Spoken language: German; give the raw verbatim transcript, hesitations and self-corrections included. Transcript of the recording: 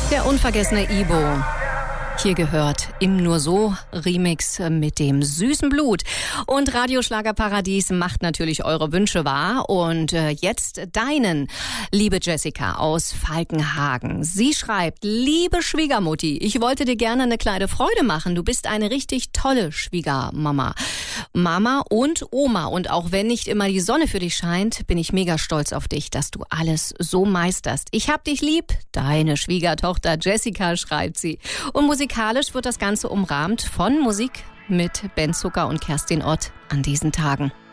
Der unvergessene Ibo. Hier gehört im Nur So Remix mit dem süßen Blut. Und Radioschlagerparadies macht natürlich eure Wünsche wahr. Und äh, jetzt deinen, liebe Jessica aus Falkenhagen. Sie schreibt: Liebe Schwiegermutti, ich wollte dir gerne eine kleine Freude machen. Du bist eine richtig tolle Schwiegermama. Mama und Oma. Und auch wenn nicht immer die Sonne für dich scheint, bin ich mega stolz auf dich, dass du alles so meisterst. Ich hab dich lieb, deine Schwiegertochter Jessica, schreibt sie. Und musikalisch wird das Ganze umrahmt von Musik mit Ben Zucker und Kerstin Ott an diesen Tagen.